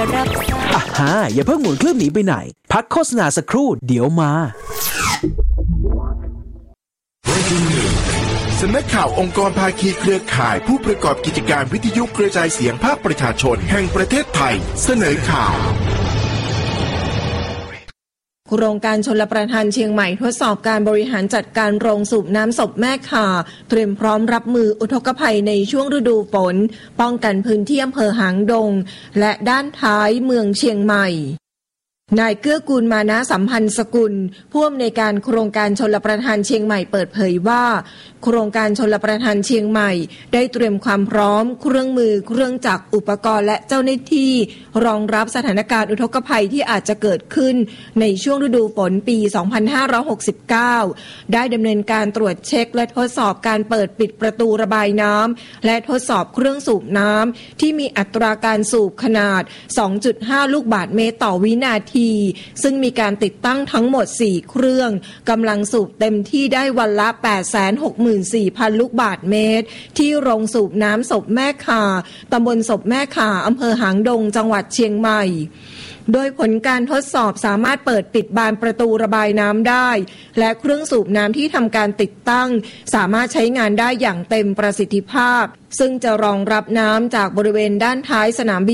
รับอย่าเพิ่งหมุนเครื่องหนีไปไหนพักโฆษณาสักครู่เดี๋ยวมาสำนักข่าวองค์กรภาคีเครือข่ายผู้ประกอบกิจการวิทยุกระจายเสียงภาคประชาชนแห่งประเทศไทยเสนอข่าวโครงการชลประทานเชียงใหม่ทดสอบการบริหารจัดการโรงสูบน้ำศพแม่ข่าเตรียมพร้อมรับมืออุทกภัยในช่วงฤดูฝนป้องกันพื้นที่อำเภอหางดงและด้านท้ายเมืองเชียงใหม่นายเกื้อกูลมานะสัมพันธ์สกุลผู้อำนวยการโครงการชลประทานเชียงใหม่เปิดเผยว่าโครงการชลประทานเชียงใหม่ได้เตรียมความพร้อมเครื่องมือเครื่องจักรอุปกรณ์และเจ้าหน้าที่รองรับสถานการณ์อุทกภัยที่อาจจะเกิดขึ้นในช่วงฤดูฝนปี 2569 ได้ดำเนินการตรวจเช็คและทดสอบการเปิดปิดประตูระบายน้ำและทดสอบเครื่องสูบน้ำที่มีอัตราการสูบขนาด 2.5 ลูกบาศก์เมตรต่อวินาทีซึ่งมีการติดตั้งทั้งหมด4เครื่องกำลังสูบเต็มที่ได้วันละ 864,000 ลูกบาศก์เมตรที่โรงสูบน้ำศพแม่ข่าตำบลศพแม่ข่าอำเภอหางดงจังหวัดเชียงใหม่โดยผลการทดสอบสามารถเปิดปิดบานประตูระบายน้ำได้และเครื่องสูบน้ำที่ทำการติดตั้งสามารถใช้งานได้อย่างเต็มประสิทธิภาพซึ่งจะรองรับน้ำจากบริเวณด้านท้ายสนามบิน